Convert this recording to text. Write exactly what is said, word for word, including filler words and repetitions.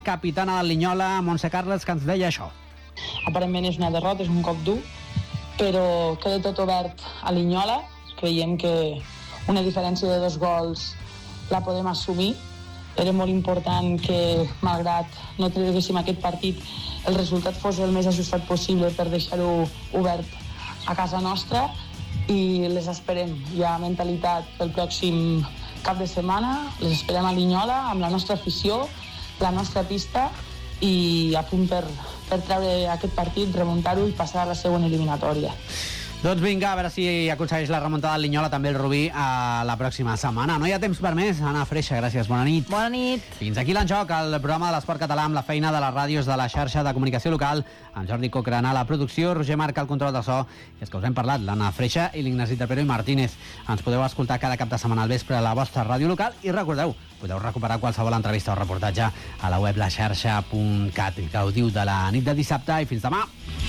capitana del Linyola, Montse Carles, que ens deia això. Aparentment és una derrota, és un cop dur, però queda tot obert a Linyola. Creiem que una diferència de dos gols la podem assumir. Era molt important que, malgrat no traguéssim aquest partit, el resultat fos el més ajustat possible per deixar-ho obert a casa nostra, i les esperem. Hi ha mentalitat pel pròxim cap de setmana, les esperem a Linyola amb la nostra afició, la nostra pista, i a punt per, per treure aquest partit, remuntar-ho i passar a la següent eliminatòria. Doncs vinga, a veure si aconsegueix la remuntada del Linyola, també el Rubí, a la pròxima setmana. No hi ha temps per més. Anna Freixa, gràcies, bona nit. Bona nit. Fins aquí l'Enjoc, el programa de l'esport català amb la feina de les ràdios de la xarxa de comunicació local, amb Jordi Cochrane a la producció, Roger Marc al control de so, i és que us hem parlat, l'Anna Freixa i l'Ignasi Trapero i Martínez. Ens podeu escoltar cada cap de setmana al vespre a la vostra ràdio local, i recordeu, podeu recuperar qualsevol entrevista o reportatge a la web la xarxa punt cat. Gaudiu de la nit de dissabte i fins demà.